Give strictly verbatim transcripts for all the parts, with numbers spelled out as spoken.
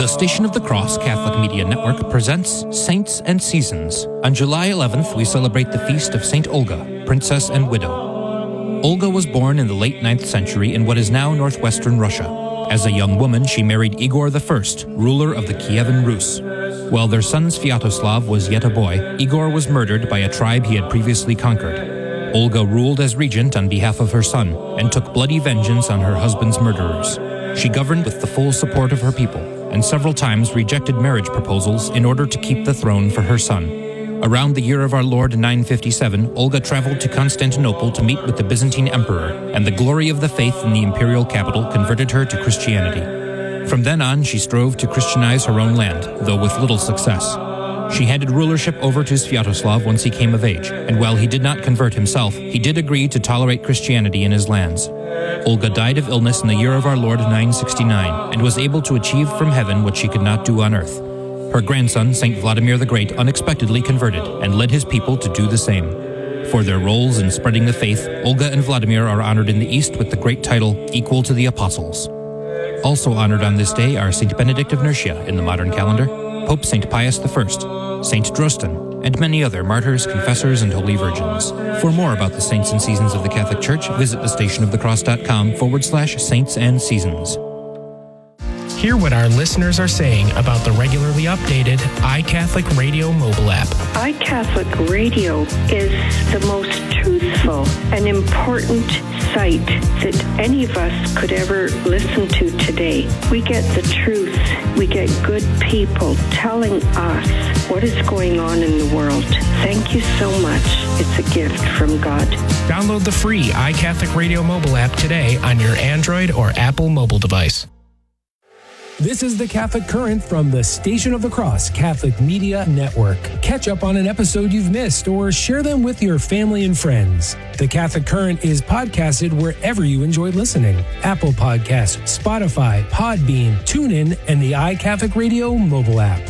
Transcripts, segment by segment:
The Station of the Cross Catholic Media Network presents Saints and Seasons. On July eleventh, we celebrate the feast of Saint Olga, Princess and Widow. Olga was born in the late ninth century in what is now northwestern Russia. As a young woman, she married Igor the First, ruler of the Kievan Rus. While their son Sviatoslav was yet a boy, Igor was murdered by a tribe he had previously conquered. Olga ruled as regent on behalf of her son and took bloody vengeance on her husband's murderers. She governed with the full support of her people and several times rejected marriage proposals in order to keep the throne for her son. Around the year of our Lord nine fifty-seven, Olga traveled to Constantinople to meet with the Byzantine emperor, and the glory of the faith in the imperial capital converted her to Christianity. From then on, she strove to Christianize her own land, though with little success. She handed rulership over to Sviatoslav once he came of age, and while he did not convert himself, he did agree to tolerate Christianity in his lands. Olga died of illness in the year of our Lord nine sixty-nine, and was able to achieve from heaven what she could not do on earth. Her grandson, Saint Vladimir the Great, unexpectedly converted, and led his people to do the same. For their roles in spreading the faith, Olga and Vladimir are honored in the East with the great title, equal to the Apostles. Also honored on this day are Saint Benedict of Nursia in the modern calendar, Pope Saint Pius the First, Saint Drosten, and many other martyrs, confessors, and holy virgins. For more about the saints and seasons of the Catholic Church, visit thestationofthecross.com forward slash saints and seasons. Hear what our listeners are saying about the regularly updated iCatholic Radio mobile app. iCatholic Radio is the most truthful and important site that any of us could ever listen to today. We get the truth. We get good people telling us what is going on in the world. Thank you so much. It's a gift from God. Download the free iCatholic Radio mobile app today on your Android or Apple mobile device. This is the Catholic Current from the Station of the Cross Catholic Media Network. Catch up on an episode you've missed or share them with your family and friends. The Catholic Current is podcasted wherever you enjoy listening. Apple Podcasts, Spotify, Podbean, TuneIn, and the iCatholic Radio mobile app.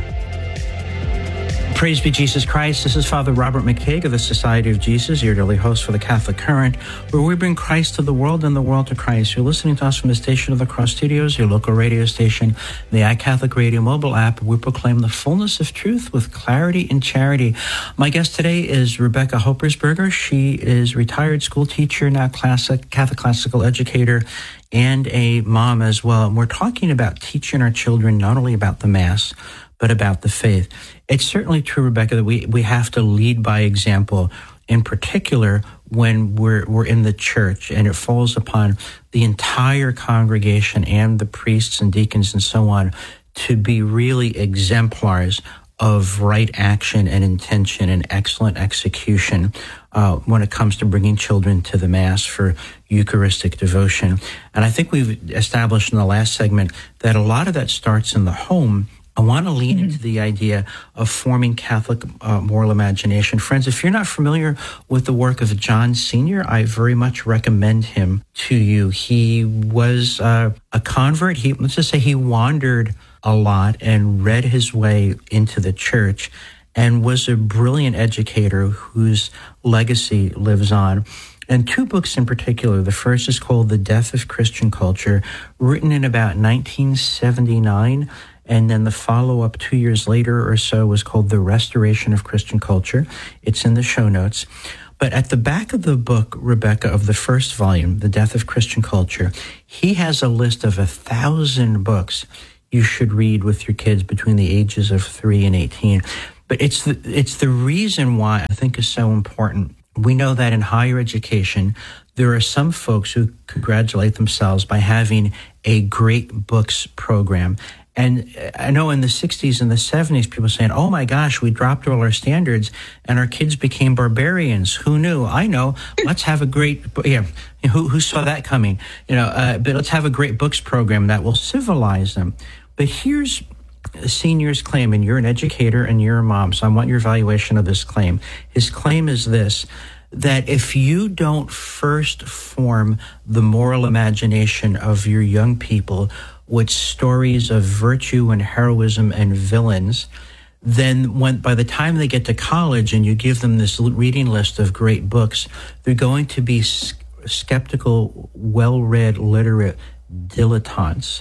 Praise be Jesus Christ. This is Father Robert McCaig of the Society of Jesus, your daily host for the Catholic Current, where we bring Christ to the world and the world to Christ. You're listening to us from the Station of the Cross Studios, your local radio station, the iCatholic Radio mobile app. We proclaim the fullness of truth with clarity and charity. My guest today is Rebecca Hoppersberger. She is retired school teacher, now classic Catholic classical educator, and a mom as well. And we're talking about teaching our children not only about the Mass, but about the faith. It's certainly true, Rebecca, that we, we have to lead by example, in particular when we're we're in the church, and it falls upon the entire congregation and the priests and deacons and so on to be really exemplars of right action and intention and excellent execution uh, when it comes to bringing children to the Mass for Eucharistic devotion. And I think we've established in the last segment that a lot of that starts in the home. I want to lean into the idea of forming Catholic uh, moral imagination. Friends, if you're not familiar with the work of John Senior, I very much recommend him to you. He was uh, a convert. He, let's just say he wandered a lot and read his way into the church and was a brilliant educator whose legacy lives on. And two books in particular. The first is called The Death of Christian Culture, written in about nineteen seventy-nine. And then the follow-up two years later or so was called The Restoration of Christian Culture. It's in the show notes. But at the back of the book, Rebecca, of the first volume, The Death of Christian Culture, he has a list of a thousand books you should read with your kids between the ages of three and eighteen. But it's the, it's the reason why I think is so important. We know that in higher education, there are some folks who congratulate themselves by having a great books program. And I know in the sixties and the seventies, people saying, oh my gosh, we dropped all our standards and our kids became barbarians. Who knew? I know. Let's have a great, yeah, who, who saw that coming? You know, uh, but let's have a great books program that will civilize them. But here's Senior's claim, and you're an educator and you're a mom, so I want your evaluation of this claim. His claim is this, that if you don't first form the moral imagination of your young people with stories of virtue and heroism and villains, then when by the time they get to college and you give them this reading list of great books, they're going to be skeptical, well-read, literate dilettantes.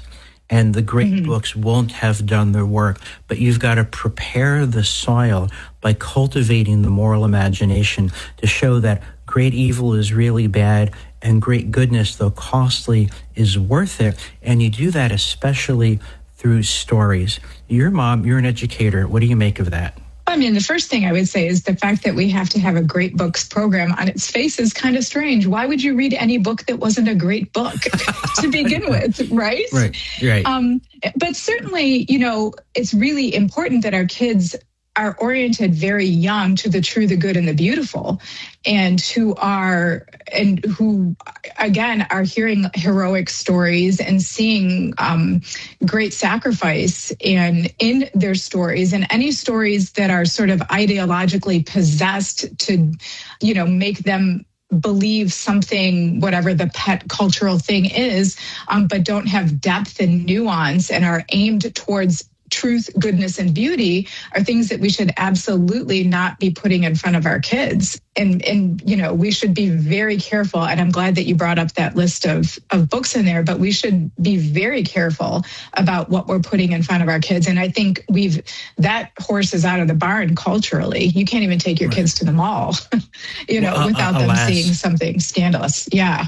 and the great Mm-hmm. books won't have done their work. But you've got to prepare the soil by cultivating the moral imagination to show that great evil is really bad and great goodness, though costly, is worth it. And you do that especially through stories. Your mom, you're an educator. What do you make of that? I mean, the first thing I would say is the fact that we have to have a great books program on its face is kind of strange. Why would you read any book that wasn't a great book to begin with, right? Right, right. Um, but certainly, you know, it's really important that our kids are oriented very young to the true, the good, and the beautiful, and who are, and who, again, are hearing heroic stories and seeing um, great sacrifice and in their stories, and any stories that are sort of ideologically possessed to, you know, make them believe something, whatever the pet cultural thing is, um, but don't have depth and nuance and are aimed towards truth, goodness, and beauty, are things that we should absolutely not be putting in front of our kids. And, and you know, we should be very careful. And I'm glad that you brought up that list of, of books in there, but we should be very careful about what we're putting in front of our kids. And I think we've, that horse is out of the barn culturally. You can't even take your right. kids to the mall, you know, well, uh, without uh, them alas. seeing something scandalous. Yeah.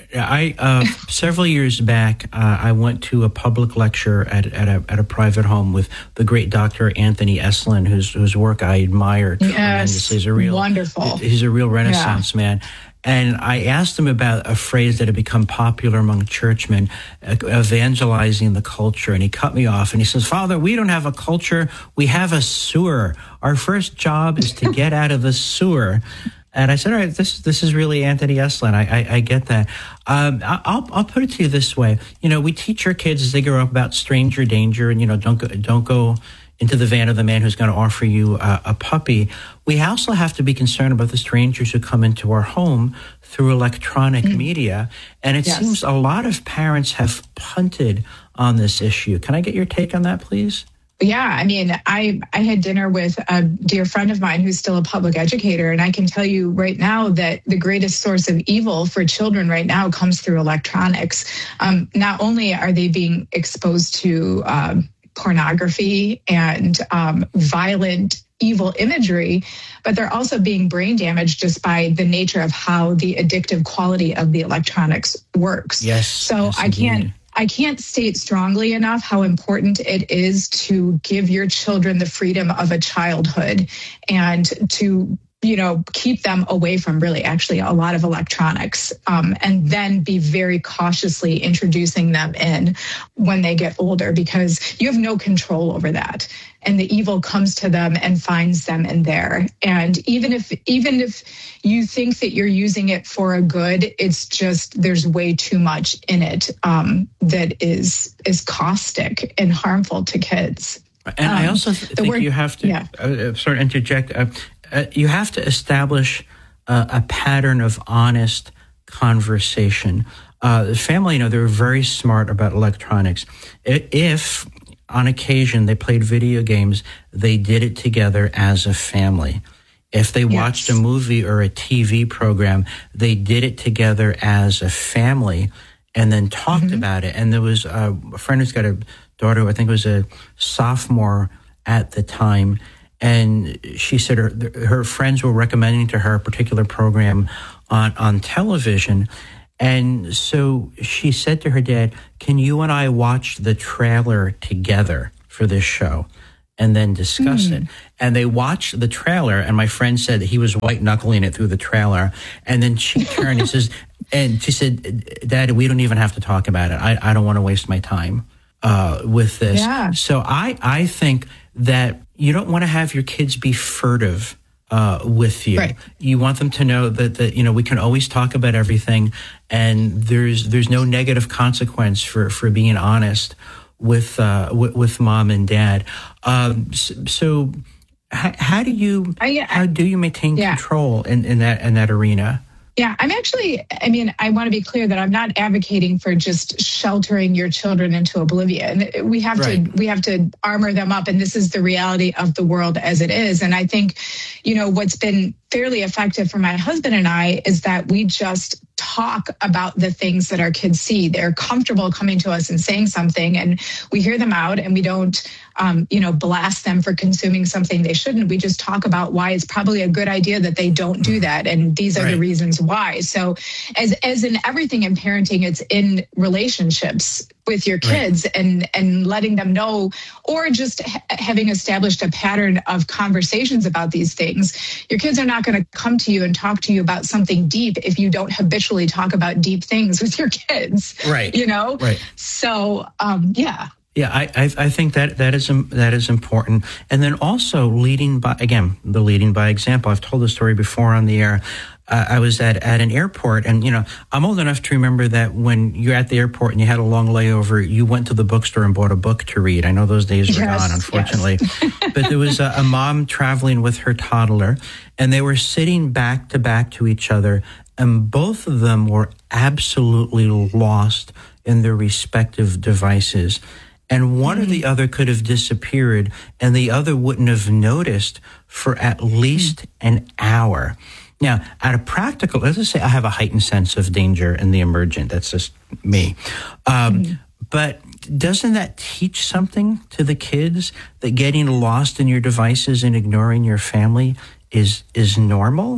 I uh, several years back, uh, I went to a public lecture at at a, at a private home with the great Doctor Anthony Eslin, whose whose work I admire tremendously. He's a real wonderful. He's a real Renaissance yeah. man. And I asked him about a phrase that had become popular among churchmen, uh, evangelizing the culture. And he cut me off and he says, "Father, we don't have a culture. We have a sewer. Our first job is to get out of the sewer." And I said, all right, this this is really Anthony Eslin. I, I, I get that. Um, I'll I'll put it to you this way. You know, we teach our kids as they grow up about stranger danger, and you know, don't go, don't go into the van of the man who's going to offer you a, a puppy. We also have to be concerned about the strangers who come into our home through electronic mm. media. And it yes. seems a lot of parents have punted on this issue. Can I get your take on that, please? Yeah, I mean, I, I had dinner with a dear friend of mine who's still a public educator, and I can tell you right now that the greatest source of evil for children right now comes through electronics. Um, not only are they being exposed to um, pornography and um, violent evil imagery, but they're also being brain damaged just by the nature of how the addictive quality of the electronics works. Yes. So yes, I can't... Indeed. I can't state strongly enough how important it is to give your children the freedom of a childhood and to, you know, keep them away from really actually a lot of electronics, um, and then be very cautiously introducing them in when they get older, because you have no control over that. And the evil comes to them and finds them in there. And even if even if you think that you're using it for a good, it's just there's way too much in it um, that is is caustic and harmful to kids. And um, I also th- think word, you have to, yeah. uh, sorry to interject, uh, uh, you have to establish uh, a pattern of honest conversation. Uh, the family, you know, they're very smart about electronics. If on occasion they played video games, they did it together as a family. If they watched yes. a movie or a T V program, they did it together as a family and then talked mm-hmm. about it. And there was a, a friend who's got a daughter who I think was a sophomore at the time, and she said her, her friends were recommending to her a particular program on, on television. And so she said to her dad, "Can you and I watch the trailer together for this show and then discuss mm. it?" And they watched the trailer, and my friend said that he was white-knuckling it through the trailer. And then she turned and says, and she said, "Dad, we don't even have to talk about it. I, I don't want to waste my time uh, with this." Yeah. So I, I think that you don't want to have your kids be furtive Uh, with you. Right. You want them to know that, that, you know, we can always talk about everything, and there's there's no negative consequence for, for being honest with, uh, with with mom and dad. Um, so, so how, how do you I, I, how do you maintain yeah. control in, in that in that arena? Yeah, I'm actually, I mean, I want to be clear that I'm not advocating for just sheltering your children into oblivion. We have right. to, we have to armor them up, and this is the reality of the world as it is. And I think, you know, what's been fairly effective for my husband and I is that we just talk about the things that our kids see. They're comfortable coming to us and saying something, and we hear them out, and we don't, um, you know, blast them for consuming something they shouldn't. We just talk about why it's probably a good idea that they don't do that, and these are right. the reasons why. So, as as in everything in parenting, it's in relationships with your kids, right. and and letting them know, or just ha- having established a pattern of conversations about these things. Your kids are not going to come to you and talk to you about something deep if you don't habitually talk about deep things with your kids. Right. You know. Right. So, um, yeah. Yeah, I, I I think that that is that is important, and then also leading by again the leading by example. I've told the story before on the air. Uh, I was at, at an airport, and you know I'm old enough to remember that when you're at the airport and you had a long layover, you went to the bookstore and bought a book to read. I know those days are yes, gone, unfortunately. Yes. But there was a, a mom traveling with her toddler, and they were sitting back to back to each other, and both of them were absolutely lost in their respective devices. And one mm-hmm. or the other could have disappeared, and the other wouldn't have noticed for at least mm-hmm. an hour. Now, at a practical, let's just say I have a heightened sense of danger in the emergent. That's just me. Um, mm-hmm. But doesn't that teach something to the kids that getting lost in your devices and ignoring your family is is normal?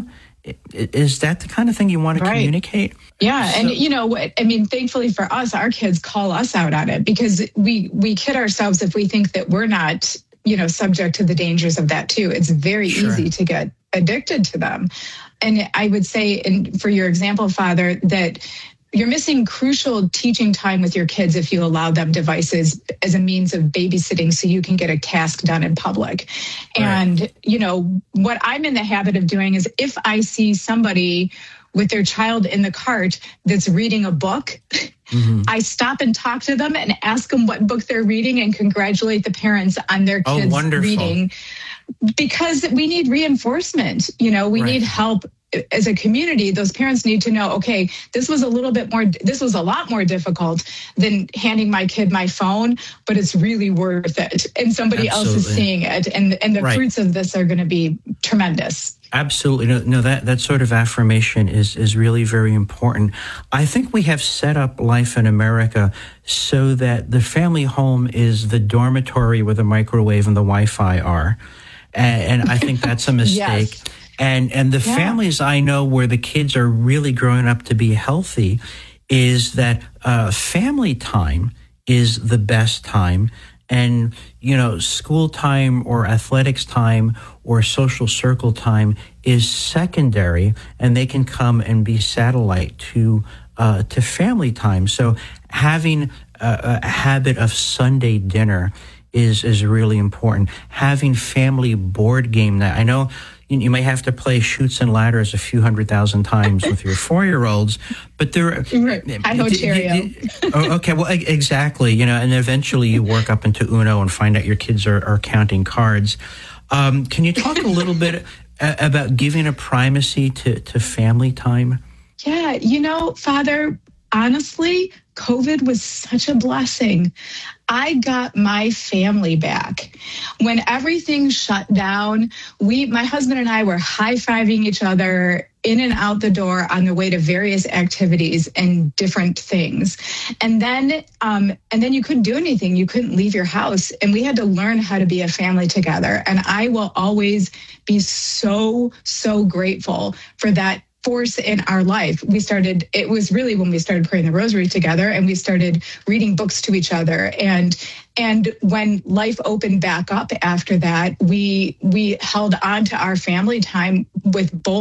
Is that the kind of thing you want to right. communicate? Yeah. So, and, you know, I mean, thankfully for us, our kids call us out on it, because we, we kid ourselves if we think that we're not, you know, subject to the dangers of that too. It's very sure. easy to get addicted to them. And I would say, and for your example, Father, that you're missing crucial teaching time with your kids if you allow them devices as a means of babysitting so you can get a task done in public. Right. And, you know, what I'm in the habit of doing is if I see somebody with their child in the cart that's reading a book, mm-hmm. I stop and talk to them and ask them what book they're reading and congratulate the parents on their kids oh, reading. Because we need reinforcement. You know, we right. need help as a community. Those parents need to know, okay, this was a little bit more, this was a lot more difficult than handing my kid my phone, but it's really worth it. And somebody Absolutely. else is seeing it. And, and the right. fruits of this are going to be tremendous. Absolutely. No, no, that, that sort of affirmation is, is really very important. I think we have set up life in America so that the family home is the dormitory where the microwave and the Wi-Fi are. And, and I think that's a mistake. yes. And and the yeah. families I know where the kids are really growing up to be healthy is that uh, family time is the best time. And, you know, school time or athletics time or social circle time is secondary, and they can come and be satellite to uh, to family time. So having a, a habit of Sunday dinner is is really important. Having family board game night. I know you may have to play Chutes and Ladders a few hundred thousand times with your four-year-olds, but there are... I know Cheerio. Oh, okay, well, exactly. You know, and eventually you work up into Uno and find out your kids are, are counting cards. Um, can you talk a little bit about giving a primacy to, to family time? Yeah, you know, Father, honestly, COVID was such a blessing. I got my family back. When everything shut down, we, my husband and I were high-fiving each other in and out the door on the way to various activities and different things. And then, um, and then you couldn't do anything. You couldn't leave your house. And we had to learn how to be a family together. And I will always be so, so grateful for that force in our life. We started, it was really when we started praying the rosary together, and we started reading books to each other. And and when life opened back up after that, we we held on to our family time with both